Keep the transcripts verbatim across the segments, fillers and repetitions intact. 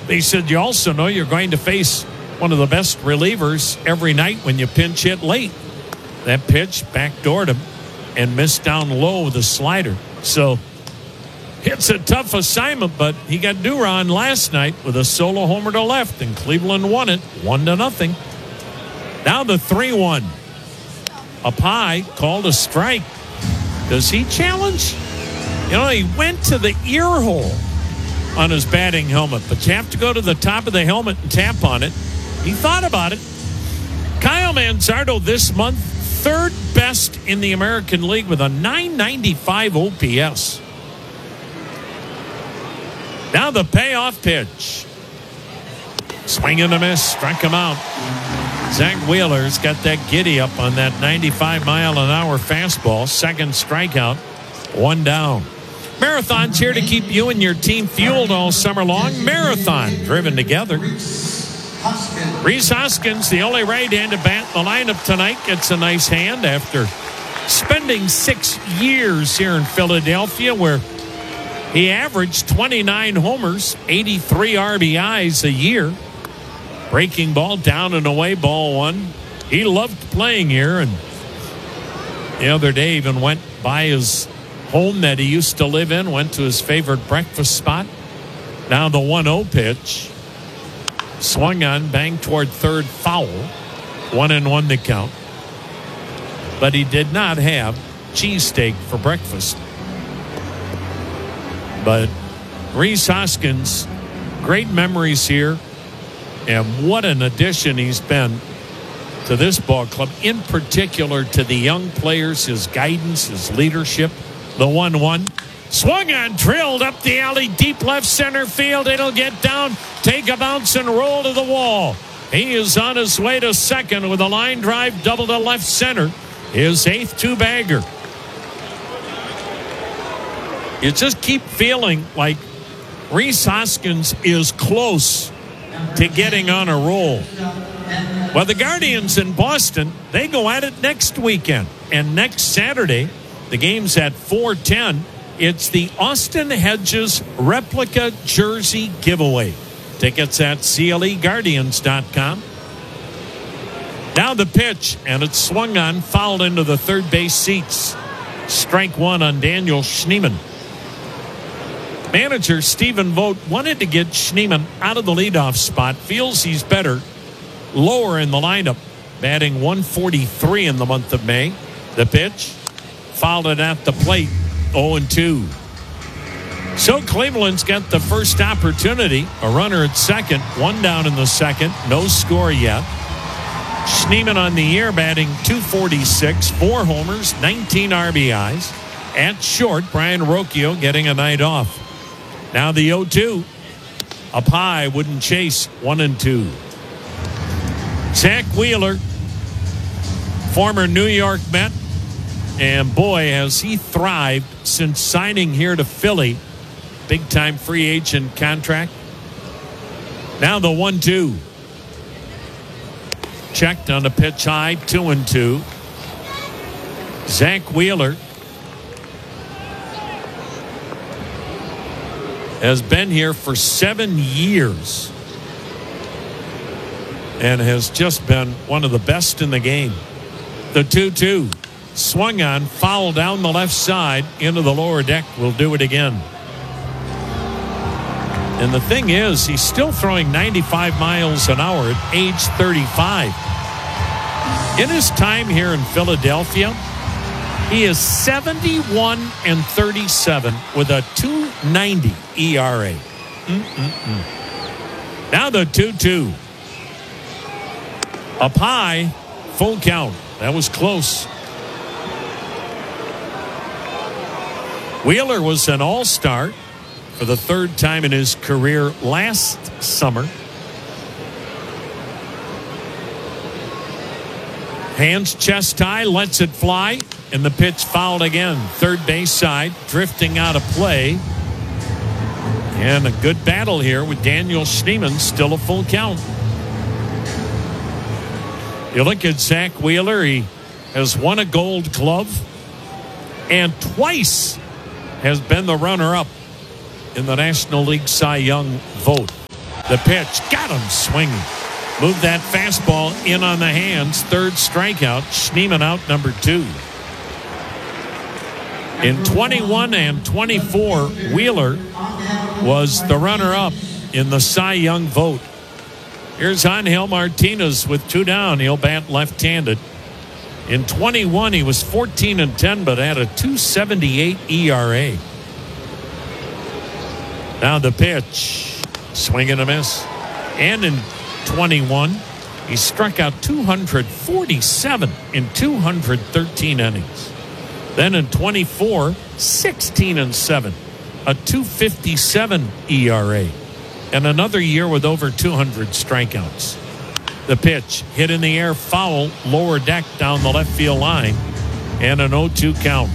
They said you also know you're going to face one of the best relievers every night when you pinch hit late. That pitch backdoored him and missed down low with a slider. So it's a tough assignment, but he got Duran last night with a solo homer to left, and Cleveland won it one to nothing. Now the three one. Up high, called a strike. Does he challenge? You know, he went to the ear hole on his batting helmet, but you have to go to the top of the helmet and tap on it. He thought about it. Kyle Manzardo this month, third best in the American League with a nine ninety-five O P S. Now the payoff pitch. Swing and a miss, struck him out. Zach Wheeler's got that giddy up on that ninety-five mile an hour fastball. Second strikeout, one down. Marathon's here to keep you and your team fueled all summer long. Marathon, driven together. Rhys Hoskins, the only right-handed bat in the lineup tonight, gets a nice hand after spending six years here in Philadelphia, where he averaged twenty-nine homers, eighty-three R B Is a year. Breaking ball, down and away, ball one. He loved playing here, and the other day even went by his home that he used to live in, went to his favorite breakfast spot. Now the one oh pitch. Swung on, banged toward third, foul. One and one to count. But he did not have cheesesteak for breakfast. But Rhys Hoskins, great memories here. And what an addition he's been to this ball club, in particular to the young players, his guidance, his leadership. The one one. Swung on, drilled up the alley, deep left center field. It'll get down, take a bounce, and roll to the wall. He is on his way to second with a line drive double to left center. His eighth two-bagger. You just keep feeling like Rhys Hoskins is close to getting on a roll. Well, the Guardians in Boston, they go at it next weekend. And next Saturday, the game's at four ten. It's the Austin Hedges replica jersey giveaway. Tickets at C L E Guardians dot com. Now the pitch, and it's swung on, fouled into the third base seats. Strike one on Daniel Schneemann. Manager Stephen Vogt wanted to get Schneemann out of the leadoff spot. Feels he's better lower in the lineup. Batting one forty-three in the month of May. The pitch, fouled it at the plate. oh and two. So Cleveland's got the first opportunity. A runner at second. One down in the second. No score yet. Schneemann on the year batting two forty-six. Four homers. nineteen R B Is. At short, Brian Rocchio getting a night off. Now the oh two. Up high, wouldn't chase. One and two. Zach Wheeler, former New York Met. And boy, has he thrived since signing here to Philly. Big-time free agent contract. Now the one two. Checked on the pitch high, two and two. Zach Wheeler has been here for seven years and has just been one of the best in the game. The two two. Swung on, foul down the left side into the lower deck. Will do it again. And the thing is, he's still throwing ninety-five miles an hour at age thirty-five. In his time here in Philadelphia, he is seventy-one and thirty-seven with a two ninety E R A. Mm-mm-mm. Now the two two. Up high, full count. That was close. Wheeler was an all-star for the third time in his career last summer. Hands chest high, lets it fly, and the pitch fouled again. Third base side, drifting out of play. And a good battle here with Daniel Schneemann, still a full count. You look at Zach Wheeler, he has won a Gold Glove and twice has been the runner-up in the National League Cy Young vote. The pitch. Got him swinging. Moved that fastball in on the hands. Third strikeout. Schneemann out number two. In twenty-one and twenty-four, Wheeler was the runner-up in the Cy Young vote. Here's Angel Martinez with two down. He'll bat left-handed. In twenty-one, he was fourteen and ten, but had a two seventy-eight E R A. Now the pitch. Swing and a miss. And in twenty-one, he struck out two hundred forty-seven in two hundred thirteen innings. Then in twenty-four, sixteen and seven, a two fifty-seven E R A, and another year with over two hundred strikeouts. The pitch hit in the air, foul, lower deck down the left field line, and an oh two count.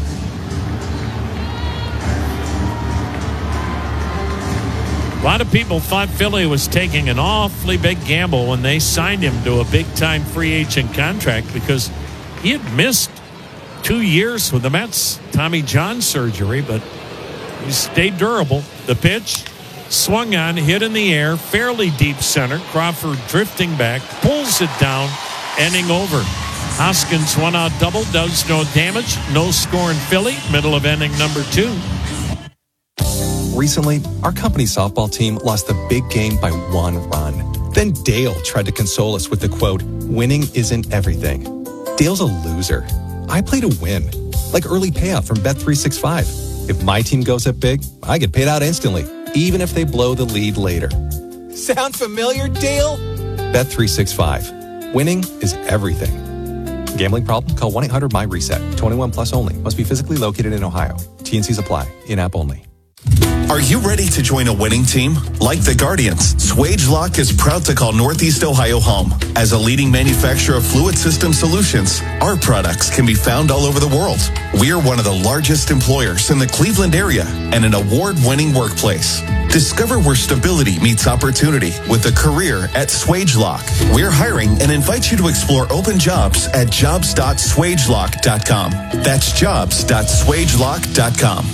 A lot of people thought Philly was taking an awfully big gamble when they signed him to a big-time free agent contract because he had missed two years with the Mets, Tommy John surgery, but he stayed durable. The pitch, swung on, hit in the air, fairly deep center. Crawford drifting back, pulls it down, ending over. Hoskins one out double, does no damage, no score in Philly, middle of inning number two. Recently, our company's softball team lost the big game by one run. Then Dale tried to console us with the quote, "Winning isn't everything." Dale's a loser. I play to win, like early payout from Bet three sixty-five. If my team goes up big, I get paid out instantly, even if they blow the lead later. Sound familiar, Dale? Bet three sixty-five. Winning is everything. Gambling problem? Call one eight hundred M Y reset. twenty-one plus only. Must be physically located in Ohio. T N Cs apply. In-app only. Are you ready to join a winning team? Like the Guardians, Swagelok is proud to call Northeast Ohio home. As a leading manufacturer of fluid system solutions, our products can be found all over the world. We are one of the largest employers in the Cleveland area and an award-winning workplace. Discover where stability meets opportunity with a career at Swagelok. We're hiring and invite you to explore open jobs at jobs dot swagelok dot com. That's jobs dot swagelok dot com.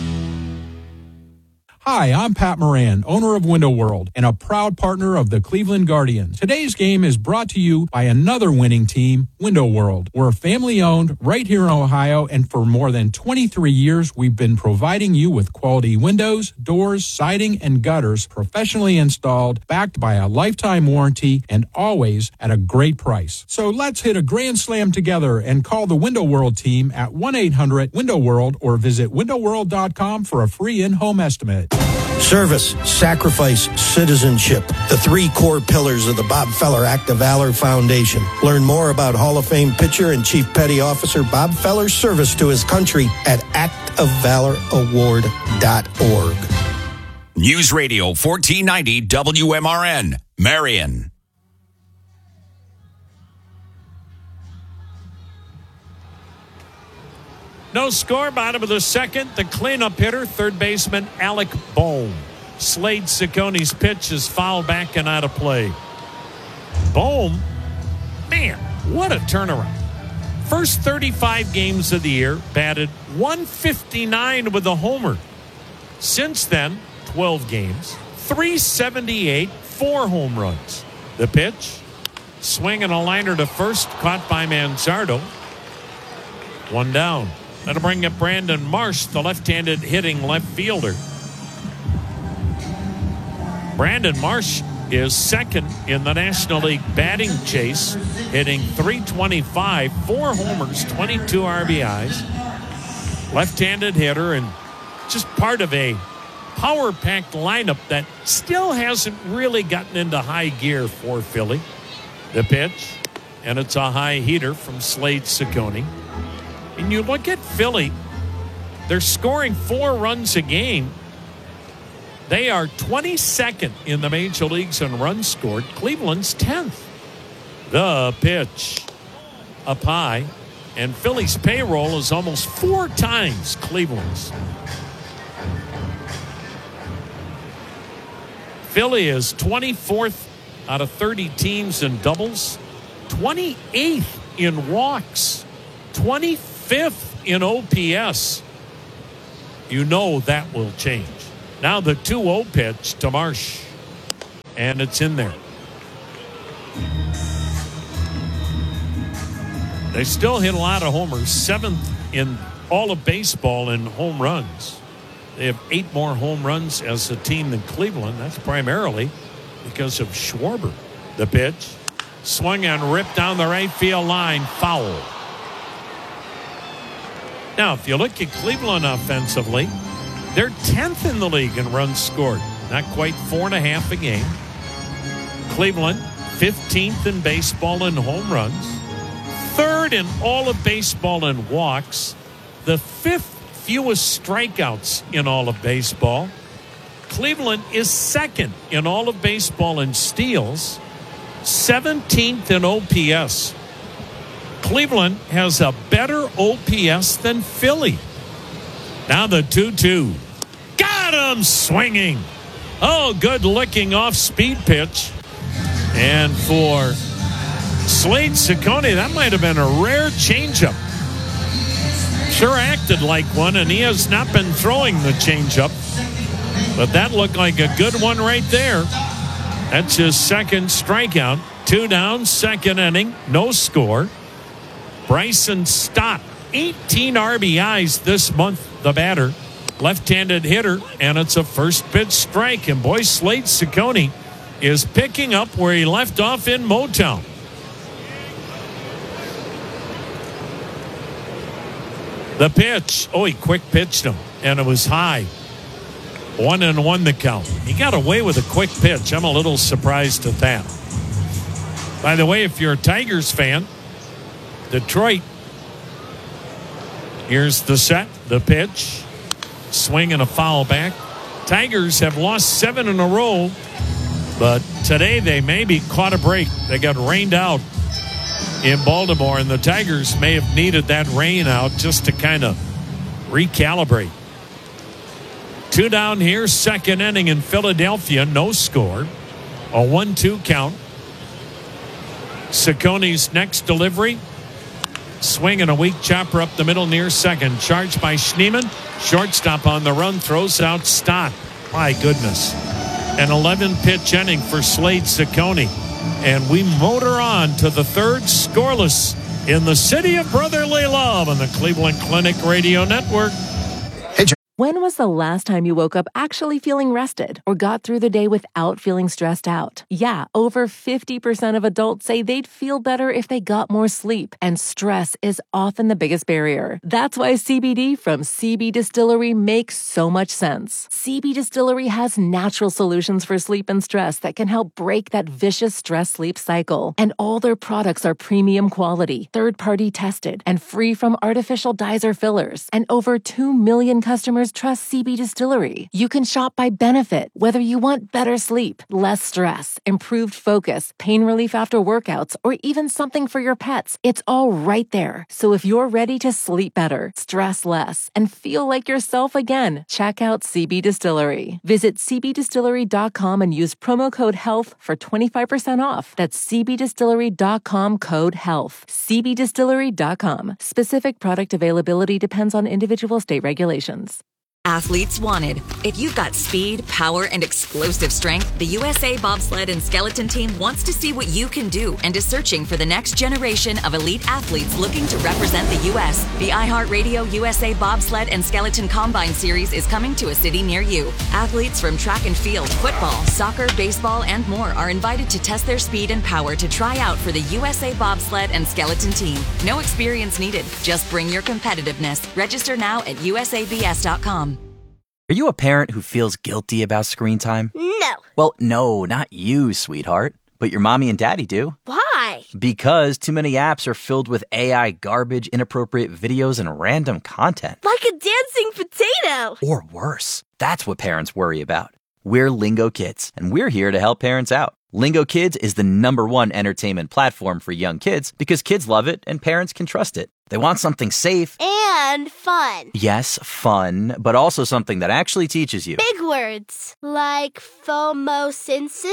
Hi, I'm Pat Moran, owner of Window World and a proud partner of the Cleveland Guardians. Today's game is brought to you by another winning team, Window World. We're family-owned right here in Ohio, and for more than twenty-three years, we've been providing you with quality windows, doors, siding, and gutters professionally installed, backed by a lifetime warranty, and always at a great price. So let's hit a grand slam together and call the Window World team at one eight hundred window world or visit window world dot com for a free in-home estimate. Service, sacrifice, citizenship. The three core pillars of the Bob Feller Act of Valor Foundation. Learn more about Hall of Fame pitcher and Chief Petty Officer Bob Feller's service to his country at act of valor award dot org. News Radio fourteen ninety W M R N, Marion. No score, bottom of the second. The cleanup hitter, third baseman Alec Bohm. Slade Ciccone's pitch is fouled back and out of play. Bohm, man, what a turnaround. First thirty-five games of the year, batted one fifty-nine with a homer. Since then, twelve games, three seventy-eight, four home runs. The pitch, swing and a liner to first, caught by Manzardo. One down. That'll bring up Brandon Marsh, the left-handed hitting left fielder. Brandon Marsh is second in the National League batting chase, hitting three twenty-five, four homers, twenty-two R B Is. Left-handed hitter and just part of a power-packed lineup that still hasn't really gotten into high gear for Philly. The pitch, and it's a high heater from Slade Ciccone. And you look at Philly, they're scoring four runs a game. They are twenty-second in the major leagues in runs scored. Cleveland's tenth. The pitch up high, and Philly's payroll is almost four times Cleveland's. Philly is twenty-fourth out of thirty teams in doubles, twenty-eighth in walks, twenty-fifth in O P S. You know that will change. Now the two oh pitch to Marsh. and it's in there. They still hit a lot of homers, seventh in all of baseball in home runs. They have eight more home runs as a team than Cleveland. That's primarily because of Schwarber. The pitch, swung and ripped down the right field line, foul. Now, if you look at Cleveland offensively, they're tenth in the league in runs scored. Not quite four and a half a game. Cleveland, fifteenth in baseball in home runs. Third in all of baseball in walks. The fifth fewest strikeouts in all of baseball. Cleveland is second in all of baseball in steals. seventeenth in O P S. Cleveland has a better O P S than Philly. Now the two two. Got him swinging. Oh, good looking off speed pitch. And for Slade Ciccone, that might have been a rare changeup. Sure acted like one, and he has not been throwing the changeup. But that looked like a good one right there. That's his second strikeout. Two down, second inning, no score. Bryson Stott, eighteen R B Is this month, the batter. Left-handed hitter, and it's a first pitch strike. And boy, Slade Ciccone is picking up where he left off in Motown. The pitch. Oh, he quick pitched him, and it was high. One and one the count. He got away with a quick pitch. I'm a little surprised at that. By the way, if you're a Tigers fan, Detroit, here's the set, the pitch, swing and a foul back. Tigers have lost seven in a row, but today they maybe caught a break. They got rained out in Baltimore, and the Tigers may have needed that rain out just to kind of recalibrate. Two down here, second inning in Philadelphia, no score. A one two count. Ciccone's next delivery. Swing and a weak chopper up the middle near second. Charged by Schneemann. Shortstop on the run, throws out Stott. My goodness. An eleven pitch inning for Slade Ciccone. And we motor on to the third scoreless in the city of brotherly love on the Cleveland Clinic Radio Network. When was the last time you woke up actually feeling rested or got through the day without feeling stressed out? Yeah, over fifty percent of adults say they'd feel better if they got more sleep, and stress is often the biggest barrier. That's why C B D from C B Distillery makes so much sense. C B Distillery has natural solutions for sleep and stress that can help break that vicious stress-sleep cycle. And all their products are premium quality, third-party tested, and free from artificial dyes or fillers. And over two million customers trust C B Distillery. You can shop by benefit, whether you want better sleep, less stress, improved focus, pain relief after workouts, or even something for your pets. It's all right there. So if you're ready to sleep better, stress less, and feel like yourself again, check out C B Distillery. Visit c b distillery dot com and use promo code HEALTH for twenty-five percent off. That's c b distillery dot com code HEALTH. c b distillery dot com. Specific product availability depends on individual state regulations. Athletes wanted. If you've got speed, power, and explosive strength, the U S A Bobsled and Skeleton Team wants to see what you can do and is searching for the next generation of elite athletes looking to represent the U S The iHeartRadio U S A Bobsled and Skeleton Combine Series is coming to a city near you. Athletes from track and field, football, soccer, baseball, and more are invited to test their speed and power to try out for the U S A Bobsled and Skeleton Team. No experience needed. Just bring your competitiveness. Register now at u s a b s dot com. Are you a parent who feels guilty about screen time? No. Well, no, not you, sweetheart. But your mommy and daddy do. Why? Because too many apps are filled with A I garbage, inappropriate videos, and random content. Like a dancing potato. Or worse. That's what parents worry about. We're Lingo Kids, and we're here to help parents out. Lingo Kids is the number one entertainment platform for young kids because kids love it and parents can trust it. They want something safe. And fun. Yes, fun, but also something that actually teaches you. Big words like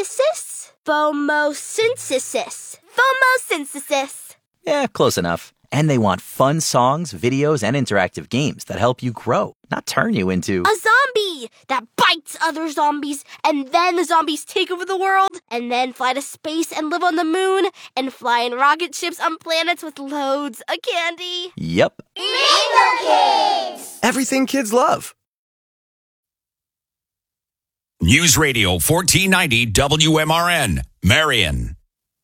phomosynthesis, phomosynthesis, phomosynthesis. Yeah, close enough. And they want fun songs, videos, and interactive games that help you grow, not turn you into a zombie that bites other zombies, and then the zombies take over the world, and then fly to space and live on the moon, and fly in rocket ships on planets with loads of candy. Yep. Lingo Kids! Everything kids love. News Radio fourteen ninety W M R N, Marion.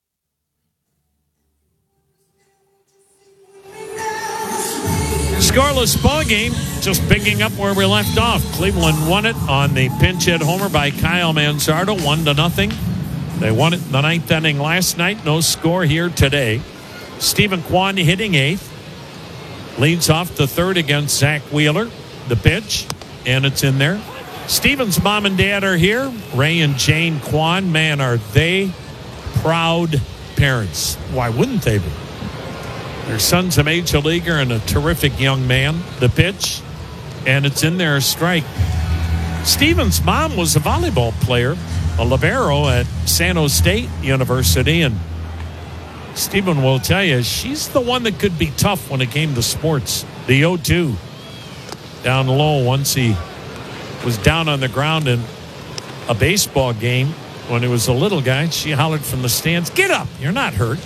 Scoreless ball game, just picking up where we left off. Cleveland won it on the pinch hit homer by Kyle Manzardo, one to nothing. They won it in the ninth inning last night. No score here today. Stephen Kwan hitting eighth. Leads off the third against Zach Wheeler. The pitch, and it's in there. Stephen's mom and dad are here. Ray and Jane Kwan. Man, are they proud parents. Why wouldn't they be? Their son's a major leaguer and a terrific young man. The pitch, and it's in there, a strike. Stephen's mom was a volleyball player, a libero at San Jose State University, and Stephen will tell you she's the one that could be tough when it came to sports. The oh two down low once he was down on the ground in a baseball game when he was a little guy. She hollered from the stands, "Get up, you're not hurt."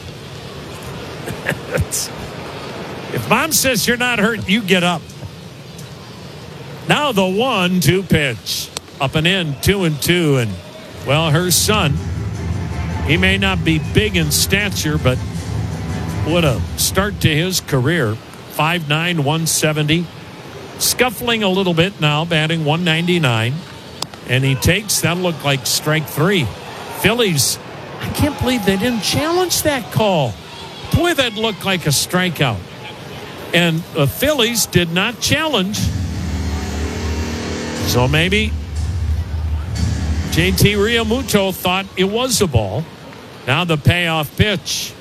If mom says you're not hurt, you get up. Now the one two pitch. Up and in, two and two. And, well, her son, he may not be big in stature, but what a start to his career. five nine, one seventy. Scuffling a little bit now, batting one ninety-nine. And he takes, that looked like strike three. Phillies, I can't believe they didn't challenge that call. Boy, that looked like a strikeout. And the Phillies did not challenge. So maybe J T Realmuto thought it was a ball. Now the payoff pitch.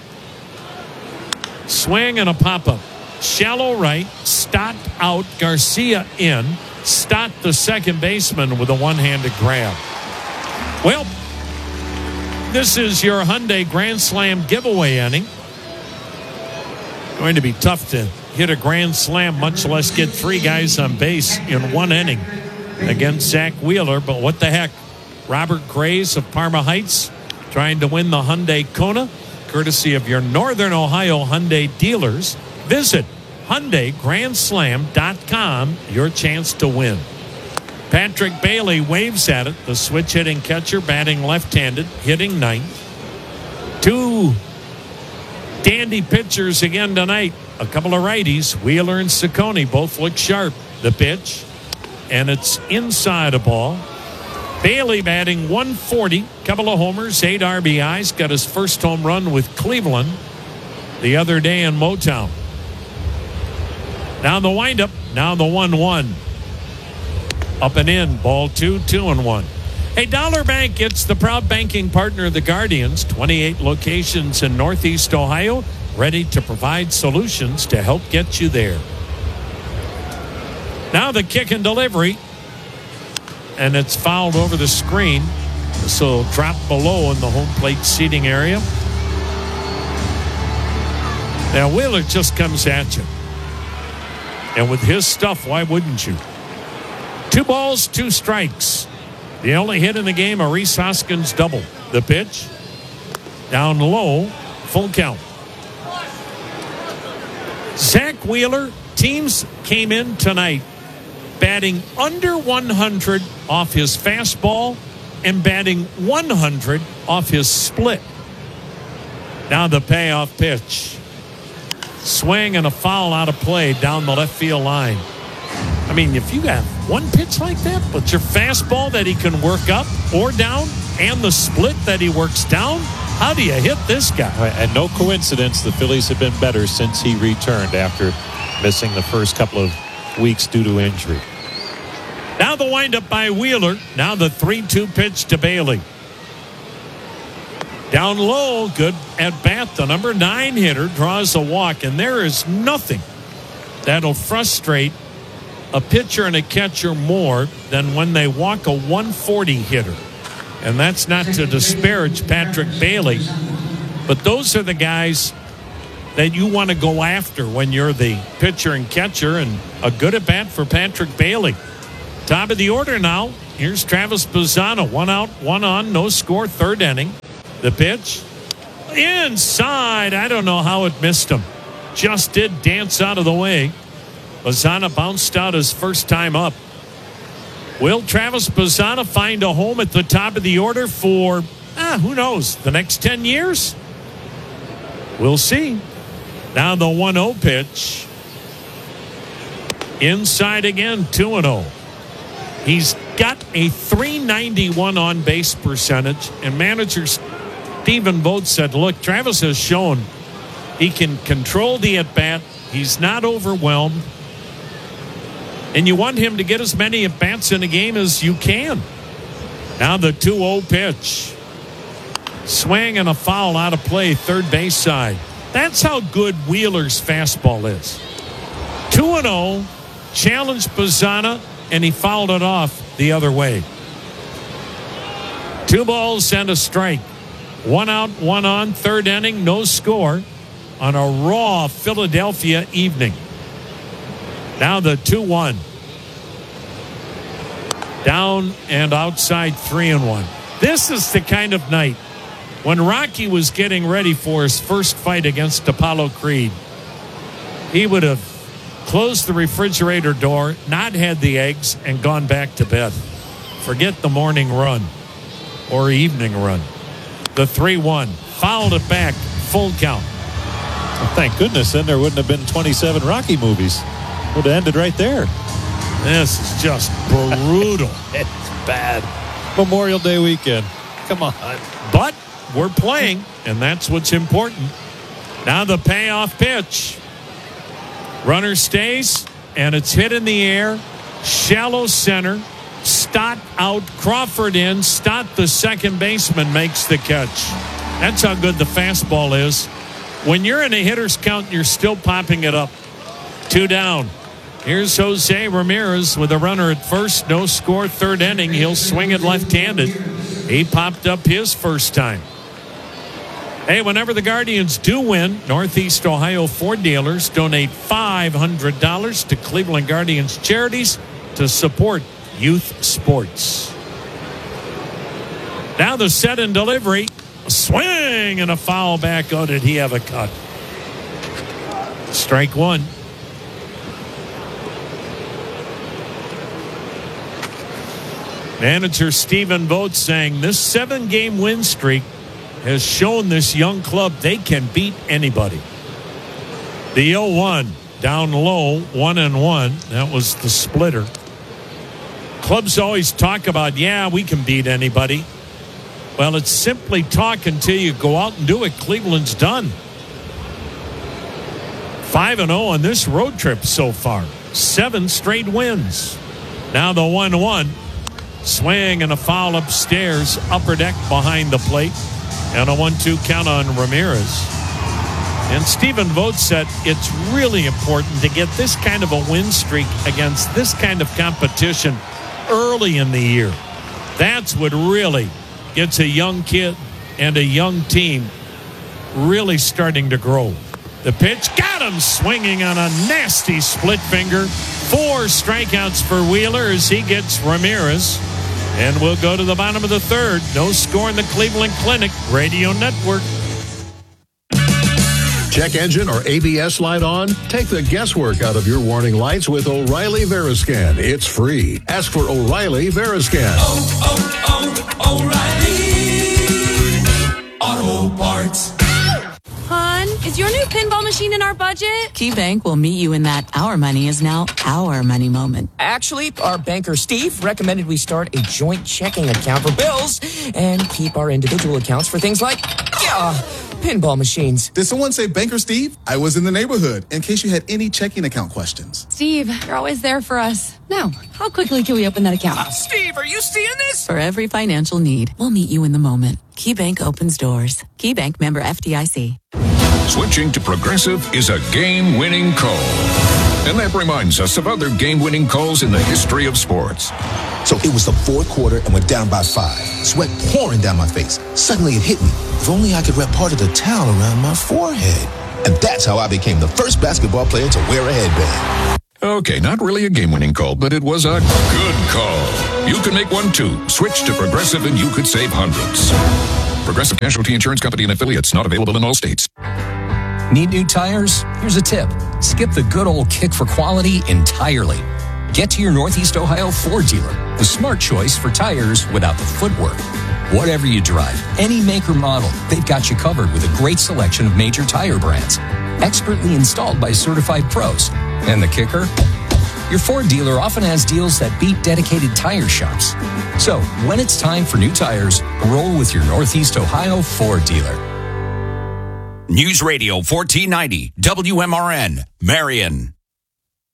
Swing and a pop-up. Shallow right. Stott out. Garcia in. Stott, the second baseman, with a one-handed grab. Well, this is your Hyundai Grand Slam giveaway inning. Going to be tough to hit a grand slam, much less get three guys on base in one inning against Zach Wheeler. But what the heck? Robert Graves of Parma Heights trying to win the Hyundai Kona, courtesy of your Northern Ohio Hyundai dealers. Visit Hyundai Grand Slam dot com, your chance to win. Patrick Bailey waves at it, the switch-hitting catcher, batting left-handed, hitting ninth. Two dandy pitchers again tonight. A couple of righties, Wheeler and Ciccone, both look sharp. The pitch, and it's inside a ball. Bailey batting one forty, couple of homers, eight R B Is, got his first home run with Cleveland the other day in Motown. Now the windup, now the one one. Up and in, ball two, two and one. Hey, Dollar Bank, it's the proud banking partner of the Guardians. twenty-eight locations in Northeast Ohio, ready to provide solutions to help get you there. Now the kick and delivery, and it's fouled over the screen. This will drop below in the home plate seating area. Now Wheeler just comes at you. And with his stuff, why wouldn't you? Two balls, two strikes. The only hit in the game, a Reese Hoskins double. The pitch, down low, full count. Zach Wheeler, teams came in tonight batting under one hundred off his fastball and batting one hundred off his split. Now the payoff pitch. Swing and a foul out of play down the left field line. I mean, if you have one pitch like that, but your fastball that he can work up or down and the split that he works down, how do you hit this guy? And no coincidence, the Phillies have been better since he returned after missing the first couple of weeks due to injury. Now the windup by Wheeler. Now the three two pitch to Bailey. Down low, good at bat. The number nine hitter draws a walk, and there is nothing that'll frustrate a pitcher and a catcher more than when they walk a one forty hitter. And that's not to disparage Patrick Bailey, but those are the guys that you want to go after when you're the pitcher and catcher, and a good at bat for Patrick Bailey. Top of the order now. Here's Travis Bazzana. One out, one on, no score, third inning. The pitch inside. I don't know how it missed him. Just did dance out of the way. Bazzana bounced out his first time up. Will Travis Bazzana find a home at the top of the order for, ah, who knows, the next ten years? We'll see. Now the one oh pitch. Inside again, two and oh. He's got a three ninety-one on base percentage, and manager Stephen Vogt said, look, Travis has shown he can control the at-bat. He's not overwhelmed. And you want him to get as many at-bats in a game as you can. Now the two oh pitch. Swing and a foul out of play, third base side. That's how good Wheeler's fastball is. two and oh, challenged Bazzana, and he fouled it off the other way. Two balls and a strike. One out, one on, third inning, no score on a raw Philadelphia evening. Now the two one. Down and outside, three and one. This is the kind of night when Rocky was getting ready for his first fight against Apollo Creed. He would have closed the refrigerator door, not had the eggs, and gone back to bed. Forget the morning run or evening run. The three one. Fouled it back. Full count. Well, thank goodness then there wouldn't have been twenty-seven Rocky movies. Would have ended right there. This is just brutal. It's bad. Memorial Day weekend. Come on. But we're playing, and that's what's important. Now the payoff pitch. Runner stays, and it's hit in the air. Shallow center. Stott out. Crawford in. Stott, the second baseman, makes the catch. That's how good the fastball is. When you're in a hitter's count, you're still popping it up. Two down. Here's Jose Ramirez with a runner at first. No score, third inning. He'll swing it left-handed. He popped up his first time. Hey, whenever the Guardians do win, Northeast Ohio Ford dealers donate five hundred dollars to Cleveland Guardians charities to support youth sports. Now the set and delivery. A swing and a foul back. Oh, did he have a cut? Strike one. Manager Stephen Vogt saying this seven-game win streak has shown this young club they can beat anybody. The oh one down low, one and one. That was the splitter. Clubs always talk about, yeah, we can beat anybody. Well, it's simply talk until you go out and do it. Cleveland's done. five and oh on this road trip so far. Seven straight wins. Now the one one. Swing and a foul upstairs, upper deck behind the plate, and a one two count on Ramirez. And Stephen Vogt said it's really important to get this kind of a win streak against this kind of competition early in the year. That's what really gets a young kid and a young team really starting to grow. The pitch got him swinging on a nasty split finger. Four strikeouts for Wheeler as he gets Ramirez. And we'll go to the bottom of the third. No score in the Cleveland Clinic Radio Network. Check engine or A B S light on? Take the guesswork out of your warning lights with O'Reilly Veriscan. It's free. Ask for O'Reilly Veriscan. Oh, oh, oh, O'Reilly Auto Parts. Hon, is your new pinball machine in our budget? KeyBank will meet you in that our money is now our money moment. Actually, our banker Steve recommended we start a joint checking account for bills and keep our individual accounts for things like, yeah, pinball machines. Did someone say Banker Steve? I was in the neighborhood in case you had any checking account questions. Steve, you're always there for us. Now, how quickly can we open that account? Uh, Steve, are you seeing this? For every financial need, we'll meet you in the moment. KeyBank opens doors. KeyBank member F D I C. Switching to Progressive is a game-winning call. And that reminds us of other game-winning calls in the history of sports. So it was the fourth quarter and we're down by five. Sweat pouring down my face. Suddenly it hit me. If only I could wrap part of the towel around my forehead. And that's how I became the first basketball player to wear a headband. Okay, not really a game-winning call, but it was a good call. You can make one too. Switch to Progressive and you could save hundreds. Progressive Casualty Insurance Company and affiliates, not available in all states. Need new tires? Here's a tip. Skip the good old kick for quality entirely. Get to your Northeast Ohio Ford dealer, the smart choice for tires without the footwork. Whatever you drive, any make or model, they've got you covered with a great selection of major tire brands. Expertly installed by certified pros. And the kicker? Your Ford dealer often has deals that beat dedicated tire shops. So, when it's time for new tires, roll with your Northeast Ohio Ford dealer. News Radio fourteen ninety, W M R N, Marion.